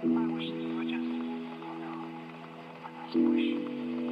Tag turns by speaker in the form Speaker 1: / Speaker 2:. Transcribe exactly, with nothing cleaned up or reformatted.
Speaker 1: I wish you were just a normal girl. I just wish.